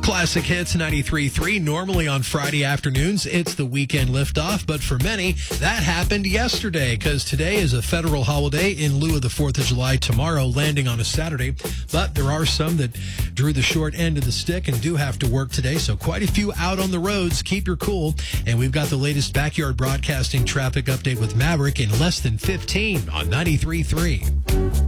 Classic Hits 93.3. Normally on Friday afternoons, it's the weekend liftoff, but for many, that happened yesterday because today is a federal holiday in lieu of the 4th of July tomorrow, landing on a Saturday. But there are some that drew the short end of the stick and do have to work today, so quite a few out on the roads. Keep your cool. And we've got the latest Backyard Broadcasting traffic update with Maverick in less than 15 on 93.3.